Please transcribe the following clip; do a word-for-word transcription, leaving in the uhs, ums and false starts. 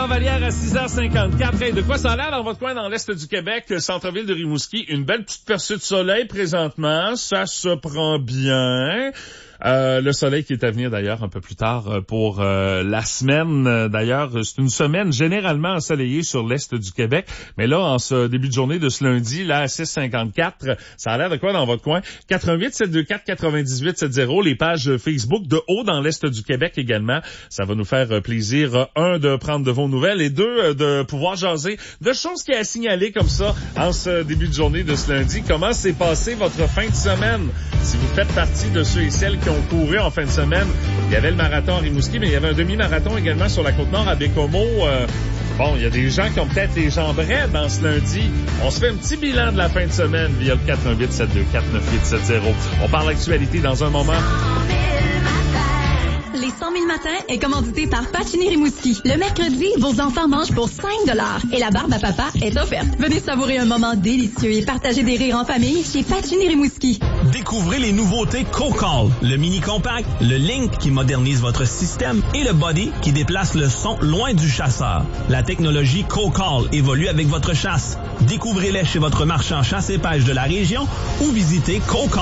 Vallière à six heures cinquante-quatre. Hey, de quoi ça a l'air dans votre coin dans l'est du Québec, centre-ville de Rimouski? Une belle petite percée de soleil présentement. Ça se prend bien. Euh, le soleil qui est à venir d'ailleurs un peu plus tard pour euh, la semaine. D'ailleurs, c'est une semaine généralement ensoleillée sur l'est du Québec. Mais là, en ce début de journée de ce lundi, là, à six heures cinquante-quatre, ça a l'air de quoi dans votre coin? quatre un huit, sept deux quatre, neuf huit sept zéro, les pages Facebook de haut dans l'est du Québec également. Ça va nous faire plaisir, un, de prendre de vos nouvelles et deux, de pouvoir jaser de choses qui a à signaler comme ça en ce début de journée de ce lundi. Comment s'est passée votre fin de semaine? Si vous faites partie de ceux et celles qui ont couru en fin de semaine, il y avait le marathon à Rimouski, mais il y avait un demi-marathon également sur la Côte-Nord à Bécomo. Euh, bon, il y a des gens qui ont peut-être les jambes raides dans ce lundi. On se fait un petit bilan de la fin de semaine via le quatre un huit, sept deux quatre, neuf huit sept zéro. On parle d'actualité dans un moment. Les cent mille matins est commandité par Pacini Rimouski. Le mercredi, vos enfants mangent pour cinq dollars et la barbe à papa est offerte. Venez savourer un moment délicieux et partager des rires en famille chez Pacini Rimouski. Découvrez les nouveautés CoCall, le mini compact, le Link qui modernise votre système et le Body qui déplace le son loin du chasseur. La technologie CoCall évolue avec votre chasse. Découvrez-les chez votre marchand chasse et pêche de la région ou visitez CoCall.